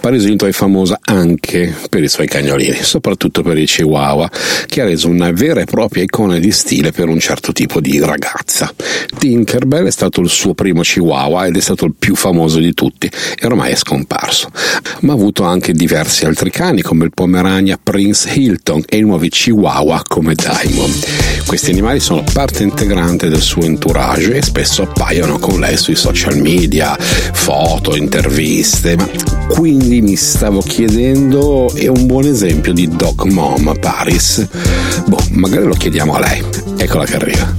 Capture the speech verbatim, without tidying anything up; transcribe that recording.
Paris Hilton è famosa anche per i suoi cagnolini, soprattutto per il Chihuahua, che ha reso una vera e propria icona di stile per un certo tipo di ragazza. Tinkerbell è stato il suo primo Chihuahua ed è stato il più famoso di tutti e ormai è scomparso, ma ha avuto anche diversi altri cani come il Pomerania Prince Hilton e i nuovi Chihuahua come Diamond. Questi animali sono parte integrante del suo entourage e spesso appaiono con lei sui social media, foto, interviste, ma quindi mi stavo chiedendo, è un buon esempio di dog mom Paris? Boh, magari lo chiediamo a lei. Eccola che arriva.